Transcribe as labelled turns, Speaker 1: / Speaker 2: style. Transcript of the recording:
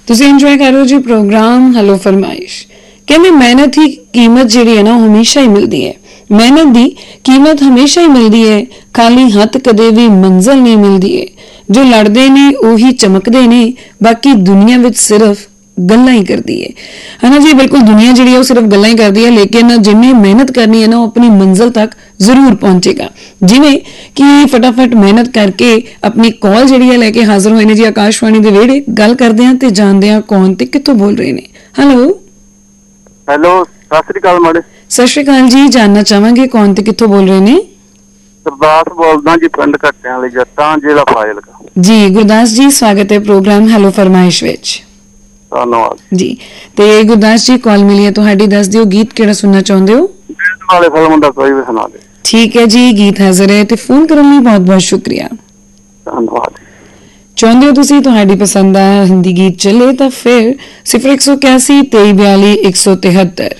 Speaker 1: ਤੁਸੀਂ ਇੰਜੋਏ ਕਰੋ ਜੀ ਪ੍ਰੋਗਰਾਮ ਹੈਲੋ ਫਰਮਾਇਸ਼। ਕਹਿੰਦੇ ਮਿਹਨਤ ਹੀ ਕੀਮਤ ਜਿਹੜੀ ਹੈ ਨਾ ਉਹ ਹਮੇਸ਼ਾ ਹੀ ਮਿਲਦੀ ਹੈ। ਮਿਹਨਤ ਦੀ ਕੀਮਤ ਹਮੇਸ਼ਾ ਹੀ ਮਿਲਦੀ ਹੈ, ਖਾਲੀ ਹੱਥ ਕਦੇ ਵੀ ਮੰਜ਼ਿਲ ਨਹੀਂ ਮਿਲਦੀ ਹੈ। ਜੋ ਲੜਦੇ ਨੇ ਉਹੀ ਚਮਕਦੇ ਨੇ, ਬਾਕੀ ਦੁਨੀਆ ਵਿੱਚ ਸਿਰਫ ਗੱਲਾਂ ਹੀ ਕਰਦੀ ਹੈ। ਹਨਾ ਜੀ, ਬਿਲਕੁਲ ਦੁਨੀਆ ਜਿਹੜੀ ਹੈ ਉਹ ਸਿਰਫ ਗੱਲਾਂ ਹੀ ਕਰਦੀ ਹੈ, ਲੇਕਿਨ ਜਿਹਨੇ ਮਿਹਨਤ ਕਰਨੀ ਹੈ ਨਾ ਉਹ ਆਪਣੀ ਮੰਜ਼ਿਲ ਤੱਕ ਜ਼ਰੂਰ ਪਹੁੰਚੇਗਾ। ਜਿਵੇਂ ਕਿ ਫਟਾਫਟ ਮਿਹਨਤ ਕਰਕੇ ਆਪਣੀ ਕਾਲ ਜਿਹੜੀ ਹੈ ਲੈ ਕੇ ਹਾਜ਼ਰ ਹੋਏ ਨੇ ਜੀ ਆਕਾਸ਼ਵਾਣੀ ਦੇ ਵਿਹੜੇ। ਗੱਲ ਕਰਦੇ ਹਾਂ ਤੇ ਜਾਣਦੇ ਹਾਂ ਕੌਣ ਤੇ ਕਿੱਥੋਂ ਬੋਲ ਰਹੇ ਨੇ। ਹੈਲੋ
Speaker 2: ਸਤਿ ਸ੍ਰੀ ਅਕਾਲ ਮੈਡਮ।
Speaker 1: ਸਤਿ ਸ਼੍ਰੀ ਅਕਾਲ ਜੀ, ਜਾਣਨਾ ਚਾਹਾਂਗੇ ਕੌਣ ਤੇ ਕਿੱਥੋਂ ਬੋਲ ਰਹੇ ਨੇ?
Speaker 2: ਗੁਰਦਾਸ ਬੋਲਦਾ ਜੀ, ਪਿੰਡ ਘੱਟਿਆਂ ਵਾਲੀ ਜੱਟਾਂ, ਜ਼ਿਲ੍ਹਾ ਫਾਜ਼ਿਲਕਾ
Speaker 1: ਜੀ ਗੁਰਦਾਸ ਜੀ, ਸਵਾਗਤ ਹੈ ਪ੍ਰੋਗਰਾਮ ਹੈਲੋ ਫਰਮਾਇਸ਼ ਵਿੱਚ।
Speaker 2: ਧੰਨਵਾਦ
Speaker 1: ਜੀ। ਤੇ ਗੁਰਦਾਸ ਜੀ, ਕਾਲ ਮਿਲੀ ਹੈ ਤੁਹਾਡੀ, ਦੱਸ ਦਿਓ ਗੀਤ ਕਿਹੜਾ ਸੁਣਨਾ ਚਾਹੁੰਦੇ ਹੋ?
Speaker 2: ਵਾਲੇ ਫਿਲਮ ਦਾ ਕੋਈ ਵੀ ਸੁਣਾ ਦੇ।
Speaker 1: ਠੀਕ ਹੈ ਜੀ, ਗੀਤ ਹਾਜ਼ਰ ਹੈ ਤੇ ਫੋਨ ਕਰਨ ਲਈ ਬਹੁਤ ਬਹੁਤ ਸ਼ੁਕਰੀਆ।
Speaker 2: ਧੰਨਵਾਦ।
Speaker 1: ਚਾਹੁੰਦੇ ਹੋ ਤੁਸੀਂ ਤੁਹਾਡੀ ਪਸੰਦ ਦਾ ਹਿੰਦੀ ਗੀਤ ਚੱਲੇ ਤਾਂ ਫਿਰ 0181 2342 173